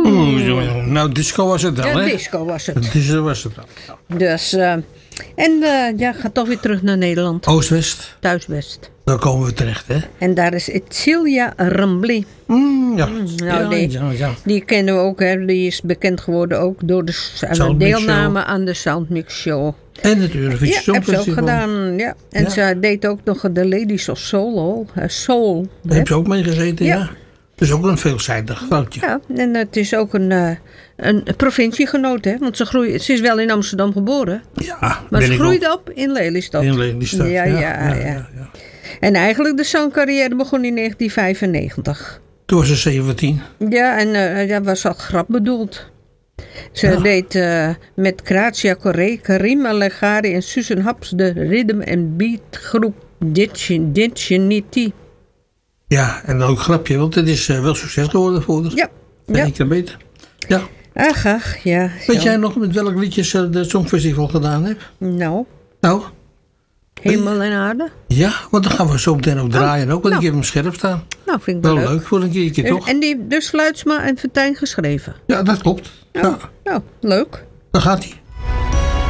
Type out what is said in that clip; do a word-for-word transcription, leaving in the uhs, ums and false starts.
Oeh, nou, disco was het dan, Ja, hè? disco was het. Disco was het dan. Ja. Dus, uh, en uh, ja, ga toch weer terug naar Nederland. Oost-West, Thuiswest. daar komen we terecht, hè? En daar is Celia Rambly. Mm, ja. Nou, ja, die, ja, ja. die kennen we ook, hè. Die is bekend geworden ook door de Soundmix deelname Show. aan de Soundmix Show. En het Eurovisie Ja, heb ze ook Songfestival. gedaan, ja. En Ja. ze deed ook nog de Ladies of Soul. Uh, soul Daar heb je ook mee gezeten, ja. Ja. Dus ook een veelzijdig vrouwtje. Ja, en het is ook een, uh, een provinciegenoot, hè. Want ze, groeide, ze is wel in Amsterdam geboren. Ja, Maar ben ze ik groeide ook op in Lelystad. in Lelystad. Ja, ja, ja, ja. En eigenlijk de zangcarrière begon in negentien vijfennegentig. Toen was ze zeventien. Ja, en uh, dat was al grap bedoeld. Ze Ja. deed uh, met Grazia Corre, Karim Allegari en Susan Haps de rhythm and beat groep Dignity. Ja, en ook een grapje, want het is uh, wel succes geworden voor haar. Ja, En ja. ik kan beter. Ja. Ach, ach, ja. Weet zo. jij nog met welk liedjes uh, de Songfestival gedaan hebt? Nou, Nou, hemel en aarde. ja, want dan gaan we zo meteen ook draaien. Ook, want nou. ik heb hem scherp staan. Nou, vind ik Wel wel leuk, leuk. voor een keertje, En, toch? en die dus Fluitsma en Vertijn geschreven. Ja, dat klopt. Ja, Nou, leuk. daar gaat hij.